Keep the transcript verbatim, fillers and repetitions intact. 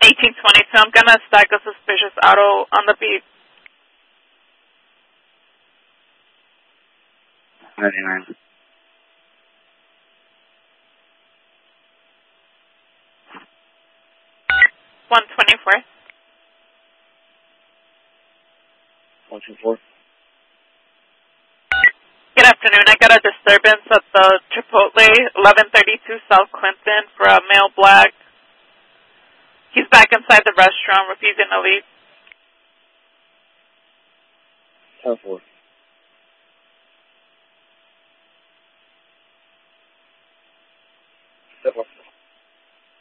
eighteen twenty-two. I'm gonna stack a suspicious auto on the beat. ninety-nine. one twenty-four. one two four. Good afternoon. I got a disturbance at the Chipotle, eleven thirty-two South Clinton, for a male black. He's back inside the restaurant, refusing to leave. ten four.